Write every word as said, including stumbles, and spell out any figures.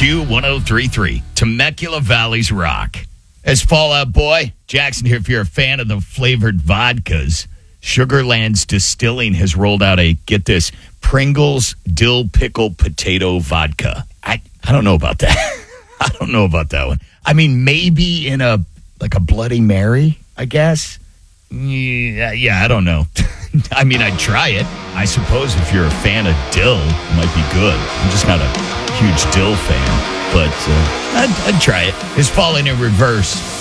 Q one oh three point three, Temecula Valley's Rock. As Fallout Boy, Jackson here. If you're a fan of the flavored vodkas, Sugarlands Distilling has rolled out a, get this, Pringles Dill Pickle Potato Vodka. I, I don't know about that. I don't know about that one. I mean, maybe in a, like a Bloody Mary, I guess. Yeah, yeah, I don't know. I mean, I'd try it. I suppose if you're a fan of dill, it might be good. I'm just not a huge dill fan, but uh, I'd, I'd try it. It's falling in reverse.